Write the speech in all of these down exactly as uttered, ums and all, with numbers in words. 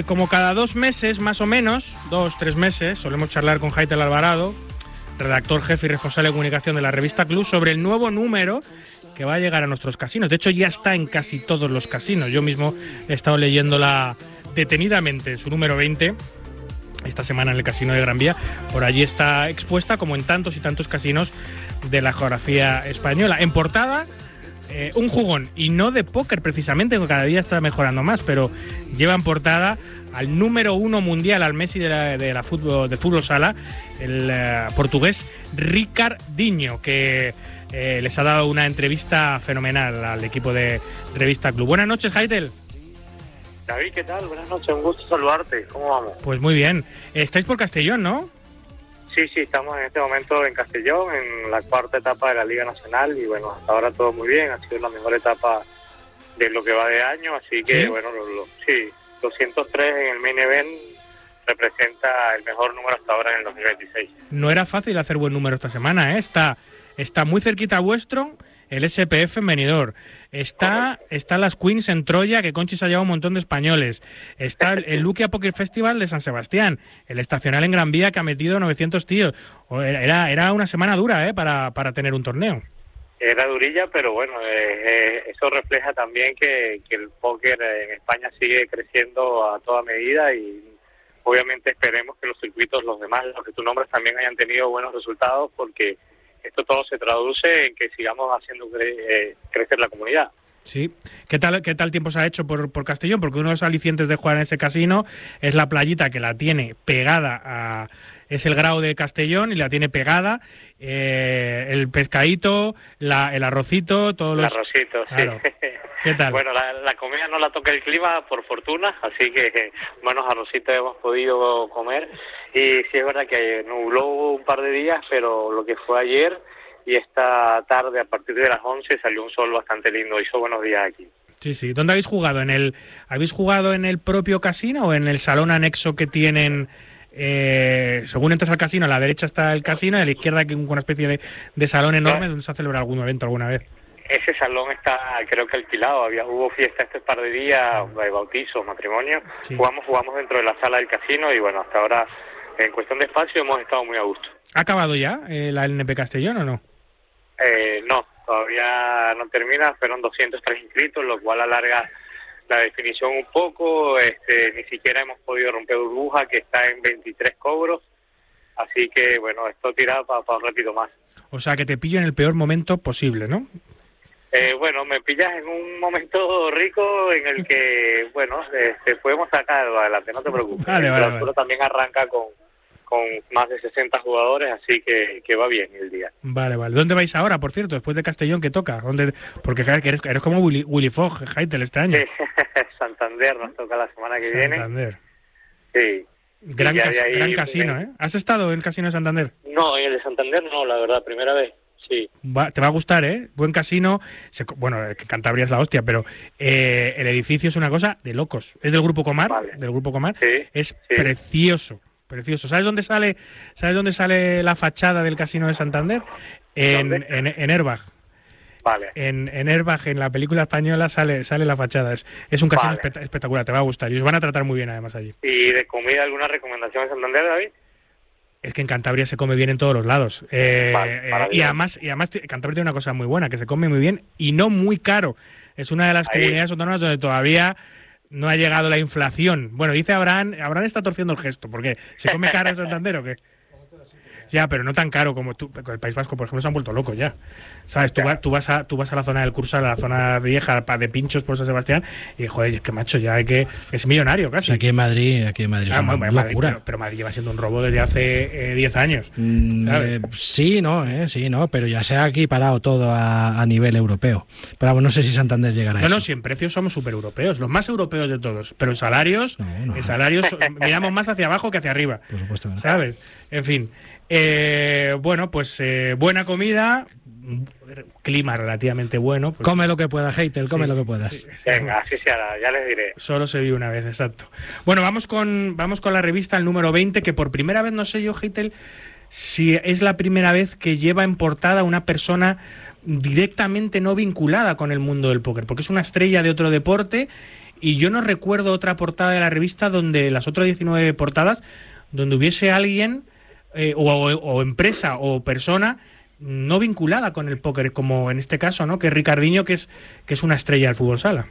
Eh, como cada dos meses, más o menos, dos, tres meses, solemos charlar con Haitel Alvarado, redactor jefe y responsable de comunicación de la revista Club, sobre el nuevo número que va a llegar a nuestros casinos. De hecho, ya está en casi todos los casinos. Yo mismo he estado leyéndola detenidamente, su número veinte, esta semana en el Casino de Gran Vía. Por allí está expuesta, como en tantos y tantos casinos de la geografía española. En portada, eh, un jugón, y no de póker precisamente, que cada día está mejorando más, pero lleva en portada al número uno mundial, al Messi de la, de la fútbol, de fútbol sala, el uh, portugués Ricardinho, que eh, les ha dado una entrevista fenomenal al equipo de Revista Club. Buenas noches, Haitel. David, ¿qué tal? Buenas noches, un gusto saludarte. ¿Cómo vamos? Pues muy bien. Estáis por Castellón, ¿no? Sí, sí, estamos en este momento en Castellón, en la cuarta etapa de la Liga Nacional, y bueno, hasta ahora todo muy bien, ha sido la mejor etapa de lo que va de año, así que ¿sí? bueno, lo, lo, sí, doscientos tres en el main event representa el mejor número hasta ahora en el dos mil veintiséis. No era fácil hacer buen número esta semana, ¿eh? Está, está muy cerquita vuestro el S P F en Benidorm. Está, está las Queens en Troya, que Conchi se ha llevado un montón de españoles. Está el, el Luquia Poker Festival de San Sebastián. El Estacional en Gran Vía, que ha metido novecientos tíos. Era, era una semana dura, ¿eh? Para, para tener un torneo. Era durilla, pero bueno, eh, eh, eso refleja también que, que el póker en España sigue creciendo a toda medida, y obviamente esperemos que los circuitos, los demás, los que tú nombras, también hayan tenido buenos resultados, porque esto todo se traduce en que sigamos haciendo cre- eh, crecer la comunidad. Sí. ¿Qué tal, qué tal tiempo se ha hecho por, por Castellón? Porque uno de los alicientes de jugar en ese casino es la playita, que la tiene pegada a... Es el Grau de Castellón y la tiene pegada, eh, el pescadito, la, el arrocito, todos los... El arrocito, claro. Sí. ¿Qué tal? Bueno, la, la comida no la toca el clima, por fortuna, así que buenos arrocitos hemos podido comer. Y sí es verdad que nubló un par de días, pero lo que fue ayer y esta tarde, a partir de las once, salió un sol bastante lindo. Hizo buenos días aquí. Sí, sí. ¿Dónde habéis jugado? ¿En el ¿Habéis jugado en el propio casino o en el salón anexo que tienen...? Eh, según entras al casino, a la derecha está el casino y a la izquierda hay una especie de, de salón enorme donde se ha celebrado algún evento alguna vez. Ese salón está, creo que alquilado. Había hubo fiesta este par de días, bautizos, matrimonio. Sí. Jugamos, jugamos dentro de la sala del casino y bueno, hasta ahora, en cuestión de espacio, hemos estado muy a gusto. ¿Ha acabado ya eh, la L N P Castellón o no? Eh, no, todavía no termina. Fueron doscientos tres inscritos, lo cual alarga la definición un poco. Este, ni siquiera hemos podido romper burbuja, que está en veintitrés cobros, así que bueno, esto tira para pa un ratito más. O sea, que te pillo en el peor momento posible, ¿no? Eh, bueno, me pillas en un momento rico en el que, bueno, este, podemos sacar adelante, no te preocupes. Vale, vale, el vale. También arranca con, con más de sesenta jugadores, así que, que va bien el día. Vale, vale. ¿Dónde vais ahora, por cierto, después de Castellón, que toca? ¿Dónde? Porque eres, eres como Willy, Willy Fogg, Haitel, este año. Sí, Santander nos toca la semana que Santander. viene. Sí. Gran, cas ahí, gran casino, ¿eh? ¿Has estado en el casino de Santander? No, en el de Santander no, la verdad, primera vez. Sí. Va, te va a gustar, ¿eh? Buen casino. Se, bueno, Cantabria es la hostia, pero eh, el edificio es una cosa de locos. Es del Grupo Comar, vale. del Grupo Comar. Sí, es sí. precioso, precioso. ¿Sabes dónde sale, sabes dónde sale la fachada del casino de Santander? En, en, en Erbaj. Vale. En, en Erbaj, en la película española, sale sale la fachada. Es, es un casino vale. espe espectacular, te va a gustar. Y os van a tratar muy bien, además, allí. ¿Y de comida alguna recomendación en Santander, David? Es que en Cantabria se come bien en todos los lados. Eh, vale, eh, y además, y además Cantabria tiene una cosa muy buena, que se come muy bien y no muy caro. Es una de las Ahí. comunidades autónomas donde todavía no ha llegado la inflación. Bueno, dice Abraham, Abraham está torciendo el gesto, porque ¿se come caro en Santander o qué? Ya, pero no tan caro como tú. El País Vasco, por ejemplo, se han vuelto locos ya. ¿Sabes? Tú, va, tú, vas a, tú vas a la zona del Cursal, a la zona vieja de Pinchos por San Sebastián, y joder, es que macho, ya hay que. Es millonario casi. Pues aquí en Madrid, aquí en Madrid ah, es una bueno, locura. Madrid, pero, pero Madrid lleva siendo un robo desde hace diez eh, años. Mm, eh, sí, no, eh, sí, no, pero ya se ha aquí parado todo a, a nivel europeo. Pero bueno, no sé si Santander llegará a no, eso. No, si en precios somos súper europeos, los más europeos de todos. Pero en salarios, no, no, en salarios miramos más hacia abajo que hacia arriba. Por supuesto. ¿No? ¿Sabes? En fin. Eh, bueno, pues eh, buena comida, clima relativamente bueno. Pues, come lo que puedas, Haitel, come sí, lo que puedas. Sí, sí, Venga, así se hará, ya les diré. Solo se vive una vez, exacto. Bueno, vamos con, vamos con la revista, el número veinte, que por primera vez, no sé yo, Haitel, si es la primera vez que lleva en portada una persona directamente no vinculada con el mundo del póker, porque es una estrella de otro deporte y yo no recuerdo otra portada de la revista donde las otras diecinueve portadas donde hubiese alguien eh, o, o, o empresa o persona no vinculada con el póker, como en este caso, ¿no? Que es Ricardinho, que es que es una estrella del fútbol sala.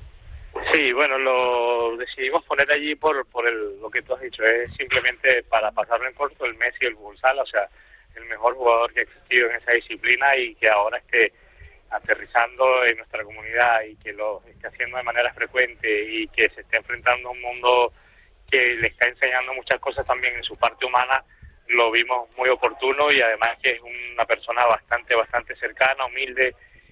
Sí, bueno, lo decidimos poner allí por por el, lo que tú has dicho, es simplemente para pasarlo en corto el Messi del fútbol sala, o sea, el mejor jugador que ha existido en esa disciplina y que ahora esté aterrizando en nuestra comunidad y que lo esté haciendo de manera frecuente y que se esté enfrentando a un mundo que le está enseñando muchas cosas también en su parte humana, lo vimos muy oportuno y además que es una persona bastante, bastante cercana, humilde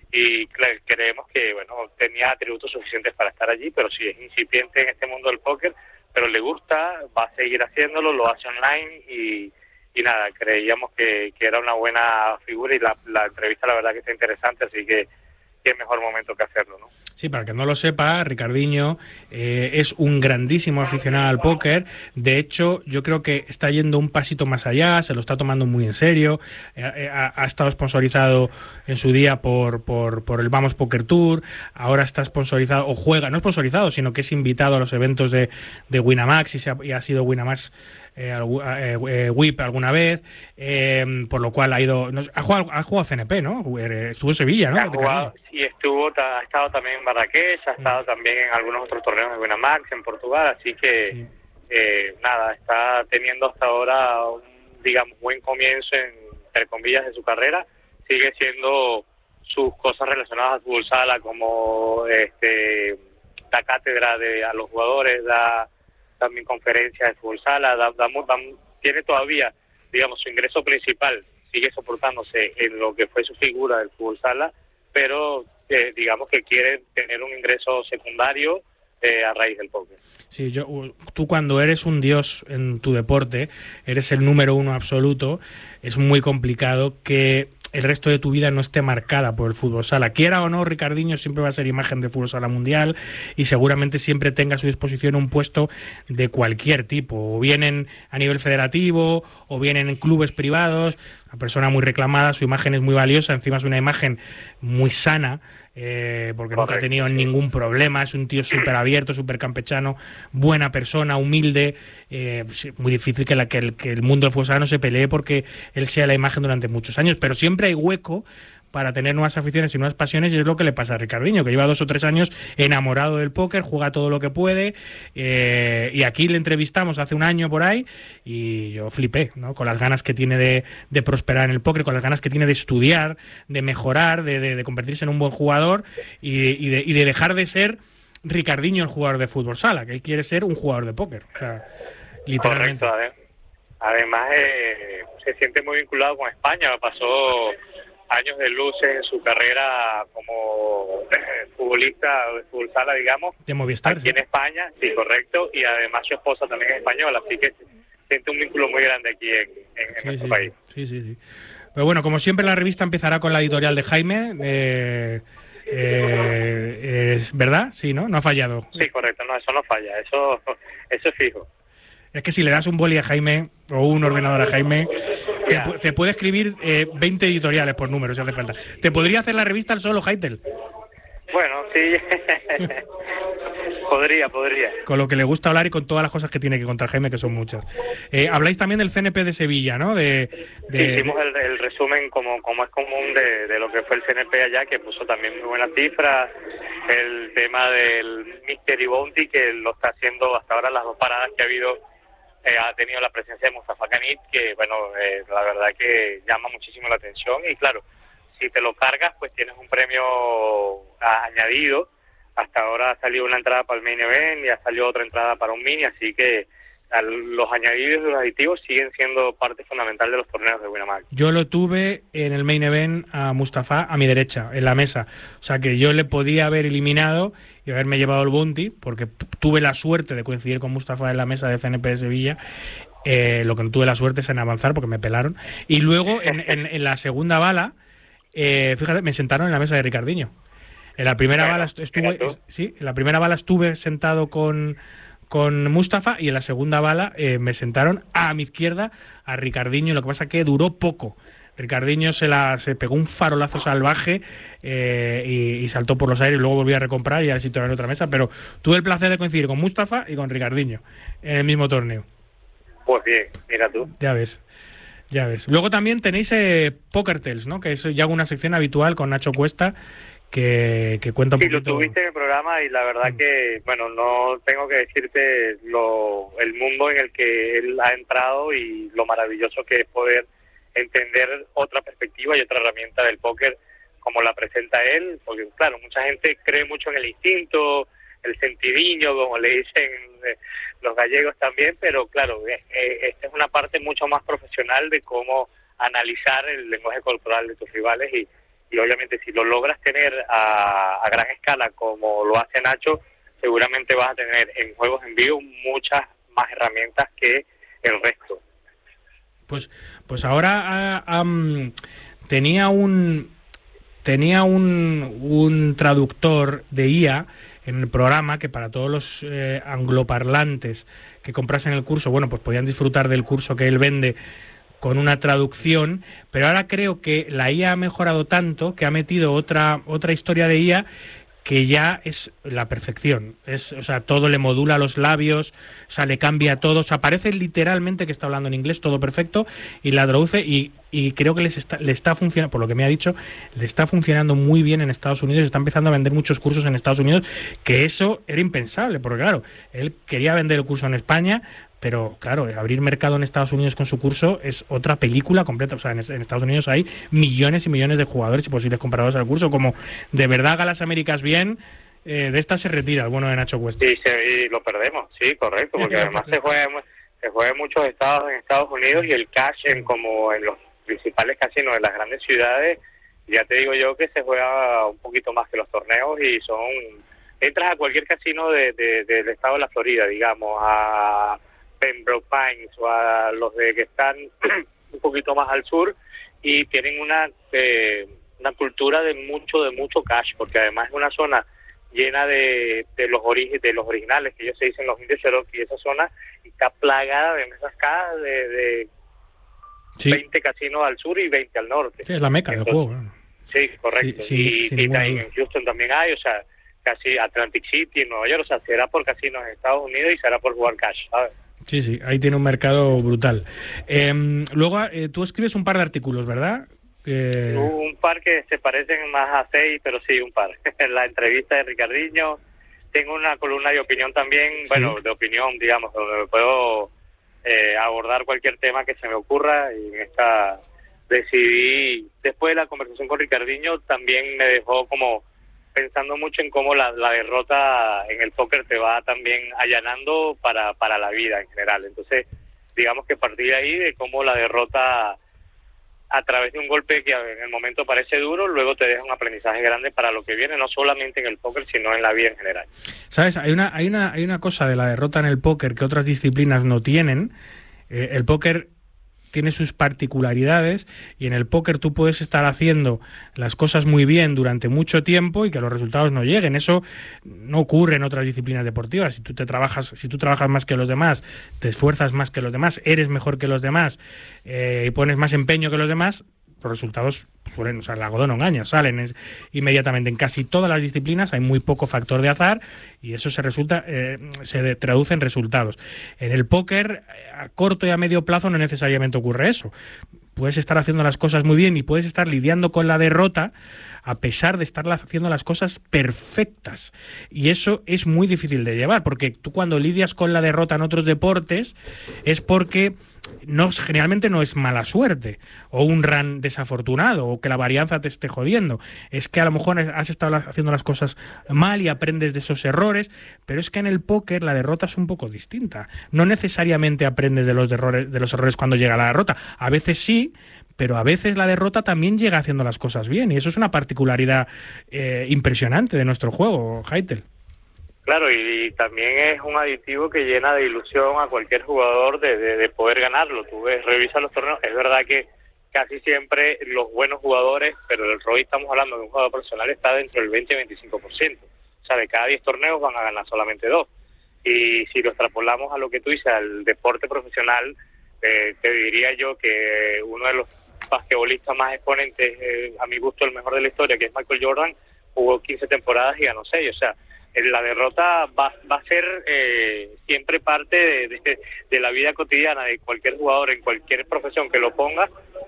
y creemos que, bueno, tenía atributos suficientes para estar allí, pero sí es incipiente en este mundo del póker, pero le gusta, va a seguir haciéndolo, lo hace online y, y nada, creíamos que, que era una buena figura y la, la entrevista la verdad que está interesante, así que qué mejor momento que hacerlo, ¿no? Sí, para que no lo sepa, Ricardinho eh, es un grandísimo aficionado al póker. De hecho, yo creo que está yendo un pasito más allá, se lo está tomando muy en serio. Eh, ha, ha estado sponsorizado en su día por, por, por el Vamos Poker Tour. Ahora está sponsorizado, o juega, no sponsorizado, sino que es invitado a los eventos de, de Winamax y, se ha, y ha sido Winamax eh, eh, eh, W I P alguna vez, eh, por lo cual ha ido, no, ha jugado, ha jugado C N P, ¿no? Estuvo en Sevilla, ¿no? Ha jugado, sí, estuvo, ha estado también en Marrakech, ha estado sí. también en algunos otros torneos de Winamax en Portugal, así que sí. eh, nada, está teniendo hasta ahora un, digamos, buen comienzo en, entre comillas, de su carrera. Sigue siendo sus cosas relacionadas al fútbol sala, como este da cátedra de, a los jugadores, da también conferencias de fútbol sala, da, da, da, tiene todavía, digamos, su ingreso principal sigue soportándose en lo que fue su figura del fútbol sala, pero eh, digamos que quiere tener un ingreso secundario eh, a raíz del póker. Sí, yo, tú cuando eres un dios en tu deporte, eres el número uno absoluto, es muy complicado que el resto de tu vida no esté marcada por el fútbol sala. Quiera o no, Ricardinho siempre va a ser imagen de fútbol sala mundial y seguramente siempre tenga a su disposición un puesto de cualquier tipo, o bien en, a nivel federativo, o bien en clubes privados. Una persona muy reclamada, su imagen es muy valiosa, encima es una imagen muy sana, eh, porque nunca ha tenido ningún problema, es un tío súper abierto, súper campechano, buena persona, humilde, eh, muy difícil que, la, que, el, que el mundo del fútbol sala no se pelee porque él sea la imagen durante muchos años, pero siempre hay hueco para tener nuevas aficiones y nuevas pasiones, y es lo que le pasa a Ricardinho, que lleva dos o tres años enamorado del póker, juega todo lo que puede, eh, y aquí le entrevistamos hace un año por ahí, y yo flipé, ¿no? Con las ganas que tiene de, de prosperar en el póker, con las ganas que tiene de estudiar, de mejorar, de, de, de convertirse en un buen jugador, y, y, de, y de dejar de ser Ricardinho el jugador de fútbol sala, que él quiere ser un jugador de póker, o sea, literalmente. Correcto, además eh, se siente muy vinculado con España, pasó años de luces en su carrera como eh, futbolista de fútbol sala, digamos, de Movistar, aquí ¿sí? En España, sí, correcto, y además su esposa también es española, así que siente un vínculo muy grande aquí en, en, en sí, nuestro sí, país. Sí, sí, sí. Pero bueno, como siempre la revista empezará con la editorial de Jaime, eh, eh, es ¿verdad? Sí, ¿no? No ha fallado. Sí, correcto, no, eso no falla, eso, eso es fijo. Es que si le das un boli a Jaime o un ordenador a Jaime, te, te puede escribir eh, veinte editoriales por número si hace falta. ¿Te podría hacer la revista el solo, Haitel? Bueno, sí. podría, podría. Con lo que le gusta hablar y con todas las cosas que tiene que contar Jaime, que son muchas. Eh, habláis también del C N P de Sevilla, ¿no? De, de... Sí, hicimos el, el resumen, como, como es común, de, de lo que fue el C N P allá, que puso también muy buenas cifras. El tema del Mystery Bounty, que lo está haciendo hasta ahora las dos paradas que ha habido. Eh, ha tenido la presencia de Mustafa Kanit, que bueno, eh, la verdad que llama muchísimo la atención, y claro, si te lo cargas pues tienes un premio añadido. Hasta ahora ha salido una entrada para el main event y ha salido otra entrada para un mini, así que al, los añadidos y los aditivos siguen siendo parte fundamental de los torneos de Winamax. Yo lo tuve en el main event a Mustafa a mi derecha, en la mesa, o sea que yo le podía haber eliminado y haberme llevado el bounty, porque tuve la suerte de coincidir con Mustafa en la mesa de C N P de Sevilla. Eh, lo que no tuve la suerte es en avanzar, porque me pelaron. Y luego, en, en, en la segunda bala, eh, fíjate, me sentaron en la mesa de Ricardinho. En la primera bueno, bala estuve, sí, en la primera bala estuve sentado con, con Mustafa, y en la segunda bala eh, me sentaron a mi izquierda a Ricardinho. Lo que pasa que duró poco Ricardiño se la se pegó un farolazo salvaje eh, y, y saltó por los aires, y luego volvió a recomprar y a situar en otra mesa, pero tuve el placer de coincidir con Mustafa y con Ricardiño en el mismo torneo. Pues bien, mira tú. Ya ves, ya ves. Luego también tenéis eh, Poker Tales, ¿no? Que es ya una sección habitual con Nacho Cuesta, que, que cuenta un sí, poquito... lo tuviste en el programa y la verdad mm. que, bueno, no tengo que decirte lo el mundo en el que él ha entrado y lo maravilloso que es poder entender otra perspectiva y otra herramienta del póker como la presenta él, porque claro, mucha gente cree mucho en el instinto, el sentidiño, como le dicen eh, los gallegos también, pero claro, eh, esta es una parte mucho más profesional de cómo analizar el lenguaje corporal de tus rivales y Y obviamente si lo logras tener a, a gran escala como lo hace Nacho, seguramente vas a tener en juegos en vivo muchas más herramientas que el resto. Pues pues ahora uh, um, tenía un tenía un, un traductor de I A en el programa que para todos los eh, angloparlantes que comprasen el curso, bueno, pues podían disfrutar del curso que él vende con una traducción, pero ahora creo que la I A ha mejorado tanto que ha metido otra otra historia de I A que ya es la perfección. Es, o sea, todo le modula los labios, o sea, le cambia todo, o sea, parece literalmente que está hablando en inglés, todo perfecto, y la traduce, y, y creo que les está, le está funcionando, por lo que me ha dicho, le está funcionando muy bien en Estados Unidos, está empezando a vender muchos cursos en Estados Unidos, que eso era impensable, porque claro, él quería vender el curso en España, pero claro, abrir mercado en Estados Unidos con su curso es otra película completa. O sea, en, en Estados Unidos hay millones y millones de jugadores y posibles compradores al curso. Como de verdad haga las Américas bien, eh, de esta se retira el bueno de Nacho Cuesta. Sí, se, y lo perdemos, sí, correcto, porque además se juega, se juega en muchos estados en Estados Unidos y el cash, en como en los principales casinos de las grandes ciudades, ya te digo yo que se juega un poquito más que los torneos y son... Entras a cualquier casino de, de, de, del estado de la Florida, digamos, a... Pembroke Pines o a los de que están un poquito más al sur y tienen una eh, una cultura de mucho de mucho cash, porque además es una zona llena de, de los orig de los originales que ellos se dicen los indios Cherokee, esa zona está plagada de mesas cada de, de sí. veinte casinos al sur y veinte al norte. Sí, es la meca del juego. Sí, correcto. Sí, sí, y, y en Houston también hay, o sea, casi Atlantic City en Nueva York, o sea, será por casinos en Estados Unidos y será por jugar cash, ¿sabes? Sí, sí, ahí tiene un mercado brutal. Eh, luego, eh, tú escribes un par de artículos, ¿verdad? Eh... Un par que se parecen más a seis, pero sí, un par. En la entrevista de Ricardiño, tengo una columna de opinión también, ¿sí? Bueno, de opinión, digamos, donde puedo eh, abordar cualquier tema que se me ocurra, y en esta decidí, después de la conversación con Ricardiño, también me dejó como... pensando mucho en cómo la, la derrota en el póker te va también allanando para, para la vida en general. Entonces, digamos que partí de ahí, de cómo la derrota a través de un golpe que en el momento parece duro, luego te deja un aprendizaje grande para lo que viene, no solamente en el póker, sino en la vida en general. ¿Sabes? Hay una, hay una, hay una cosa de la derrota en el póker que otras disciplinas no tienen. Eh, el póker tiene sus particularidades y en el póker tú puedes estar haciendo las cosas muy bien durante mucho tiempo y que los resultados no lleguen. Eso no ocurre en otras disciplinas deportivas. Si tú te trabajas, si tú trabajas más que los demás, te esfuerzas más que los demás, eres mejor que los demás eh, y pones más empeño que los demás, los resultados suelen, o sea, el algodón no engaña, salen es, inmediatamente. En casi todas las disciplinas hay muy poco factor de azar y eso se resulta eh, se de, traduce en resultados. En el póker, a corto y a medio plazo no necesariamente ocurre eso. Puedes estar haciendo las cosas muy bien y puedes estar lidiando con la derrota a pesar de estar haciendo las cosas perfectas. Y eso es muy difícil de llevar, porque tú cuando lidias con la derrota en otros deportes es porque no, generalmente no es mala suerte o un run desafortunado o que la varianza te esté jodiendo. Es que a lo mejor has estado haciendo las cosas mal y aprendes de esos errores, pero es que en el póker la derrota es un poco distinta. No necesariamente aprendes de los errores, de los errores cuando llega la derrota. A veces sí, pero a veces la derrota también llega haciendo las cosas bien, y eso es una particularidad eh, impresionante de nuestro juego, Heitel. Claro, y, y también es un aditivo que llena de ilusión a cualquier jugador de, de, de poder ganarlo. Tú ves, revisas los torneos, es verdad que casi siempre los buenos jugadores, pero el hoy estamos hablando de un jugador profesional, está dentro del veinte a veinticinco por ciento. O sea, de cada diez torneos van a ganar solamente dos. Y si lo extrapolamos a lo que tú dices, al deporte profesional, eh, te diría yo que uno de los basquetbolistas más exponentes, eh, a mi gusto el mejor de la historia, que es Michael Jordan, jugó quince temporadas y ganó seis. O sea, la derrota va, va a ser eh, siempre parte de, de, de la vida cotidiana de cualquier jugador en cualquier profesión que lo ponga,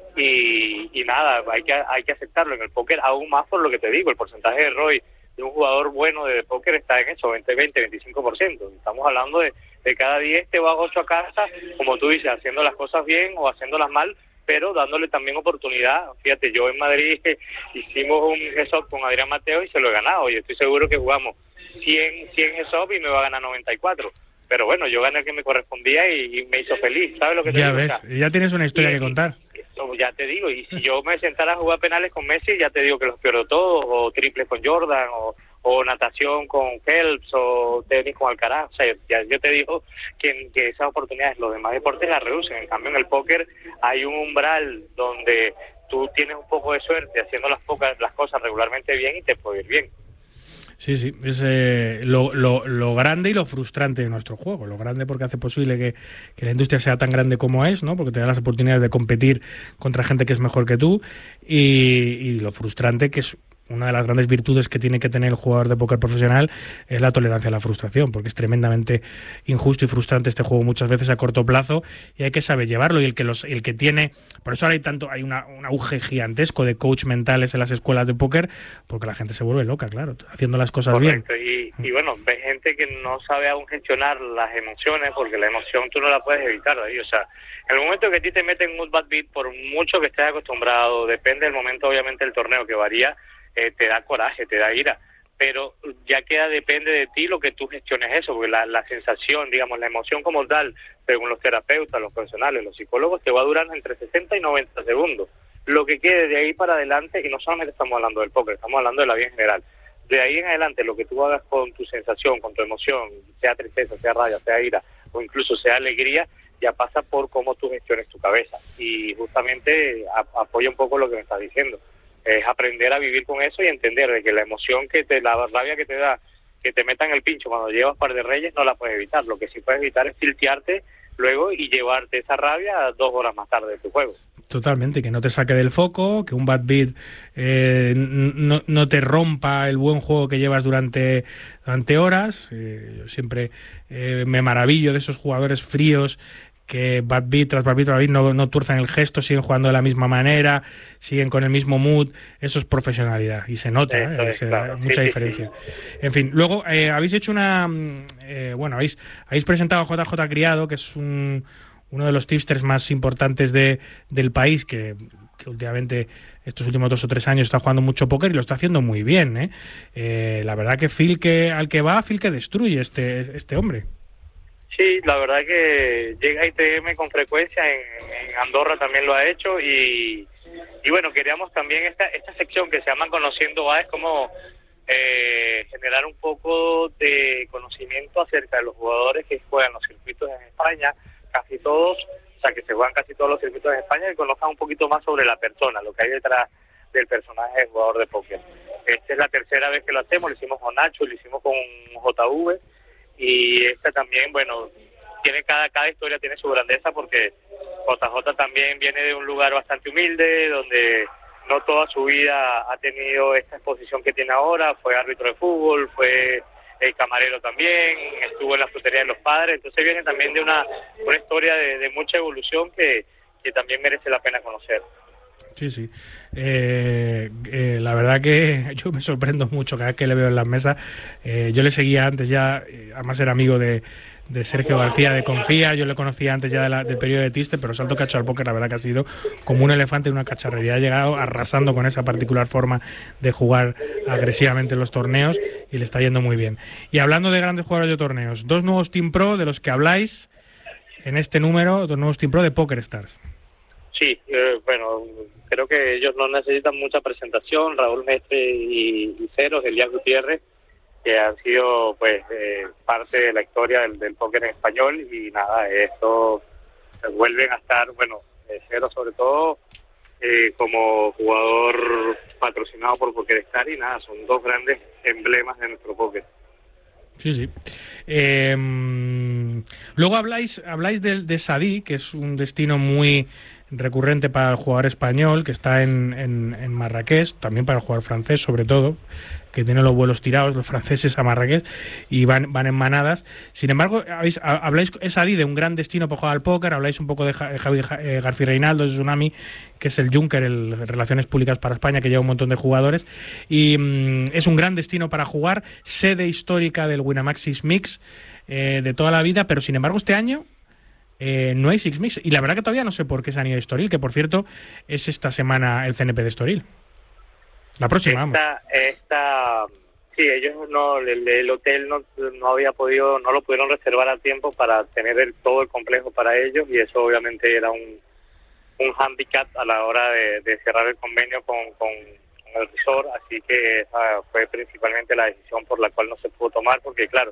y, y nada, hay que hay que aceptarlo. En el póker aún más, por lo que te digo, el porcentaje de R O I de un jugador bueno de póker está en eso, veinte, veinte, veinticinco por ciento. Estamos hablando de, de cada diez te va ocho a casa, como tú dices, haciendo las cosas bien o haciéndolas mal, pero dándole también oportunidad. Fíjate, yo en Madrid hicimos un heads-up con Adrián Mateo y se lo he ganado, y estoy seguro que jugamos cien, cien heads-up y me va a ganar noventa y cuatro. Pero bueno, yo gané el que me correspondía y, y me hizo feliz, ¿sabes lo que te ya digo? Ves, o sea, ya tienes una historia y, que contar. Ya te digo, y si yo me sentara a jugar penales con Messi, ya te digo que los pierdo todos, o triples con Jordan, o, o natación con Phelps, o tenis con Alcaraz. O sea, ya yo te digo que, que esas oportunidades los demás deportes las reducen. En cambio, en el póker hay un umbral donde tú tienes un poco de suerte haciendo las pocas las cosas regularmente bien y te puede ir bien. Sí, sí, es eh, lo, lo, lo grande y lo frustrante de nuestro juego. Lo grande porque hace posible que, que la industria sea tan grande como es, ¿no? Porque te da las oportunidades de competir contra gente que es mejor que tú, y, y lo frustrante, que es una de las grandes virtudes que tiene que tener el jugador de póker profesional, es la tolerancia a la frustración, porque es tremendamente injusto y frustrante este juego muchas veces a corto plazo, y hay que saber llevarlo. Y el que los el que tiene, por eso ahora hay tanto hay una, un auge gigantesco de coach mentales en las escuelas de póker, porque la gente se vuelve loca, claro, haciendo las cosas Correcto. bien. Y, y bueno, ves gente que no sabe aún gestionar las emociones, porque la emoción tú no la puedes evitar ahí. O sea, en el momento que a ti te meten un bad beat, por mucho que estés acostumbrado, depende del momento obviamente del torneo, que varía, Eh, te da coraje, te da ira, pero ya queda, depende de ti lo que tú gestiones eso, porque la, la sensación, digamos, la emoción como tal, según los terapeutas, los profesionales, los psicólogos, te va a durar entre sesenta y noventa segundos. Lo que quede de ahí para adelante, y no solamente estamos hablando del póker, estamos hablando de la vida en general, de ahí en adelante lo que tú hagas con tu sensación, con tu emoción, sea tristeza, sea rabia, sea ira, o incluso sea alegría, ya pasa por cómo tú gestiones tu cabeza. Y justamente a, apoya un poco lo que me estás diciendo. Es aprender a vivir con eso y entender de que la emoción que te, la rabia que te da, que te metan el pincho cuando llevas par de reyes, no la puedes evitar. Lo que sí puedes evitar es tiltearte luego y llevarte esa rabia dos horas más tarde de tu juego. Totalmente, que no te saque del foco, que un bad beat eh, no, no te rompa el buen juego que llevas durante, durante horas. Eh, yo siempre eh, me maravillo de esos jugadores fríos que bad beat tras bad beat, tras bad beat no, no tuerzan el gesto, siguen jugando de la misma manera, siguen con el mismo mood. Eso es profesionalidad y se nota, Eso ¿eh? es, es, claro. mucha sí, diferencia. Sí, sí. En fin, luego eh, habéis hecho una... Eh, bueno, habéis, habéis presentado a J J Criado, que es un, uno de los tipsters más importantes de, del país, que, que últimamente, estos últimos dos o tres años, está jugando mucho póker y lo está haciendo muy bien, ¿eh? Eh, la verdad que Phil que al que va, Phil que destruye este, este hombre. Sí, la verdad que llega a I T M con frecuencia, en, en Andorra también lo ha hecho, y, y bueno, queríamos también esta esta sección que se llama Conociendo A, es como eh, generar un poco de conocimiento acerca de los jugadores que juegan los circuitos en España, casi todos, o sea, que se juegan casi todos los circuitos en España, y conozcan un poquito más sobre la persona, lo que hay detrás del personaje del jugador de póker. Esta es la tercera vez que lo hacemos, lo hicimos con Nacho, lo hicimos con J V, y esta también, bueno, tiene cada cada historia tiene su grandeza, porque J J también viene de un lugar bastante humilde, donde no toda su vida ha tenido esta exposición que tiene ahora. Fue árbitro de fútbol, fue el camarero también, estuvo en la frutería de los padres, entonces viene también de una, una historia de, de mucha evolución que, que también merece la pena conocer. Sí, sí. Eh, eh, la verdad que yo me sorprendo mucho cada vez que le veo en las mesas. Eh, yo le seguía antes ya, eh, además era amigo de, de Sergio García de Confía, yo le conocía antes ya de la, del periodo de Tiste, pero salto que ha hecho al póker, la verdad que ha sido como un elefante en una cacharrería. Ha llegado arrasando con esa particular forma de jugar agresivamente en los torneos y le está yendo muy bien. Y hablando de grandes jugadores de torneos, dos nuevos Team Pro de los que habláis en este número, dos nuevos Team Pro de Poker Stars. Sí, eh, bueno, creo que ellos no necesitan mucha presentación. Raúl Mestre y, y Ceros, Elías Gutiérrez, que han sido pues eh, parte de la historia del, del póker en español, y nada, esto vuelven a estar, bueno, eh, Ceros sobre todo eh, como jugador patrocinado por PokerStars, y nada, son dos grandes emblemas de nuestro póker. Sí, sí. Eh, luego habláis habláis de, de Sadí, que es un destino muy recurrente para el jugador español, que está en, en, en Marrakech, también para el jugador francés, sobre todo, que tiene los vuelos tirados, los franceses a Marrakech, y van, van en manadas. Sin embargo, habéis, habláis, es Adi, de un gran destino para jugar al póker, habláis un poco de Javi eh, García Reinaldo, de Tsunami, que es el Juncker, el Relaciones Públicas para España, que lleva un montón de jugadores, y mmm, es un gran destino para jugar, sede histórica del Winamaxis Mix eh, de toda la vida, pero sin embargo este año Eh, no hay Six Mix, y la verdad que todavía no sé por qué se han ido a Estoril, que por cierto es esta semana el C N P de Estoril. La próxima, vamos. Esta, esta, sí, ellos no, el, el hotel no, no había podido, no lo pudieron reservar a tiempo para tener el, todo el complejo para ellos, y eso obviamente era un, un handicap a la hora de, de cerrar el convenio con, con, con el resort, así que esa fue principalmente la decisión por la cual no se pudo tomar, porque claro,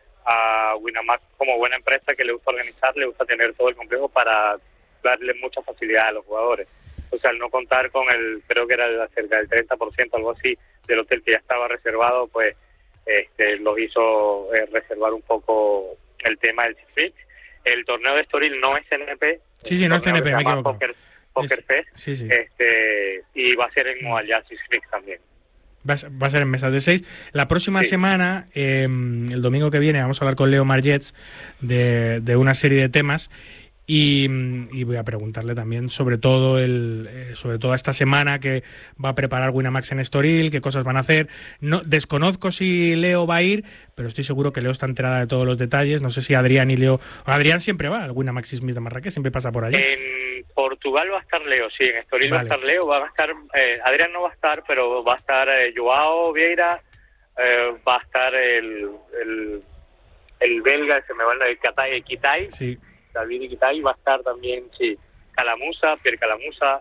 a Winamax, como buena empresa que le gusta organizar, le gusta tener todo el complejo para darle mucha facilidad a los jugadores. O sea, al no contar con el, creo que era cerca del treinta por ciento, algo así, del hotel que ya estaba reservado, pues este, los hizo eh, reservar un poco el tema del Six Mix. El torneo de Estoril no es C N P. Sí, sí, no es C N P, me equivoco. Poker, Poker es, Fest, sí, sí. Este, y va a ser en Montreal Six Mix también. Va a ser en mesas de seis. La próxima sí. semana, eh, el domingo que viene, vamos a hablar con Leo Margets de, de una serie de temas, y, y voy a preguntarle también sobre todo el eh, sobre toda esta semana que va a preparar Winamax en Estoril, qué cosas van a hacer. No desconozco si Leo va a ir, pero estoy seguro que Leo está enterada de todos los detalles. No sé si Adrián y Leo... Adrián siempre va al Winamax Smith de Marrakech, siempre pasa por allí. En Portugal va a estar Leo, sí, en Estoril vale. va a estar Leo, va a estar... Eh, Adrián no va a estar, pero va a estar eh, Joao Vieira, eh, va a estar el, el, el belga, se me va el Kitai, Kitai. Sí. David Iquitai, va a estar también, sí, Calamusa, Pierre Calamusa,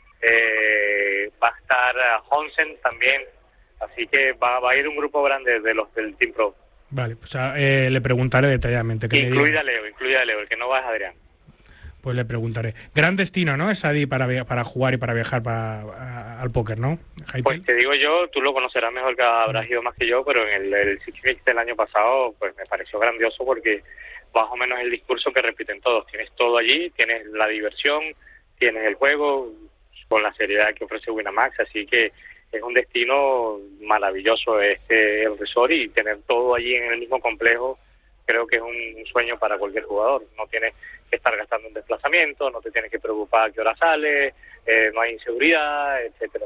eh, va a estar uh, Honsen también, así que va, va a ir un grupo grande de los del Team Pro. Vale, pues eh, le preguntaré detalladamente. Que incluida Leo, incluida Leo, el que no va es Adrián. Pues le preguntaré. Gran destino, ¿no? Es Adi para, para jugar y para viajar para, a, al póker, ¿no? Hightail. Pues te digo yo, tú lo conocerás mejor, que habrás ido más que yo, pero en el, el Six Mix del año pasado, pues me pareció grandioso porque más o menos el discurso que repiten todos. Tienes todo allí, tienes la diversión, tienes el juego, con la seriedad que ofrece Winamax, así que es un destino maravilloso este el resort, y tener todo allí en el mismo complejo creo que es un, un sueño para cualquier jugador. No tienes que estar gastando en desplazamiento, no te tienes que preocupar a qué hora sale, eh, no hay inseguridad, etcétera.